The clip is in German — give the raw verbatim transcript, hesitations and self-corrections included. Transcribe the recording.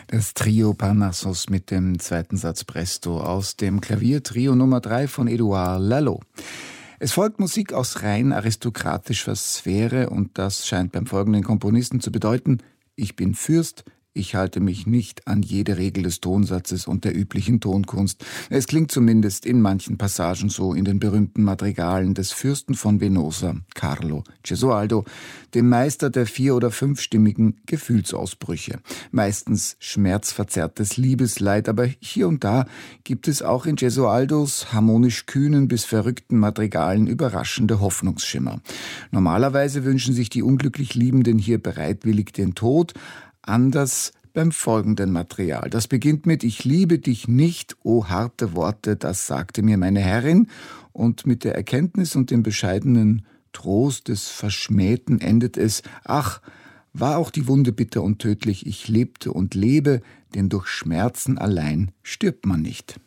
Das Trio Parnassus mit dem zweiten Satz Presto aus dem Klaviertrio Nummer drei von Édouard Laloux. Es folgt Musik aus rein aristokratischer Sphäre und das scheint beim folgenden Komponisten zu bedeuten: Ich bin Fürst, ich halte mich nicht an jede Regel des Tonsatzes und der üblichen Tonkunst. Es klingt zumindest in manchen Passagen so in den berühmten Madrigalen des Fürsten von Venosa, Carlo Gesualdo, dem Meister der vier- oder fünfstimmigen Gefühlsausbrüche. Meistens schmerzverzerrtes Liebesleid, aber hier und da gibt es auch in Gesualdos harmonisch kühnen bis verrückten Madrigalen überraschende Hoffnungsschimmer. Normalerweise wünschen sich die unglücklich Liebenden hier bereitwillig den Tod, anders beim folgenden Material. Das beginnt mit Ich liebe dich nicht, o harte Worte, das sagte mir meine Herrin. Und mit der Erkenntnis und dem bescheidenen Trost des Verschmähten endet es: Ach, war auch die Wunde bitter und tödlich, ich lebte und lebe, denn durch Schmerzen allein stirbt man nicht.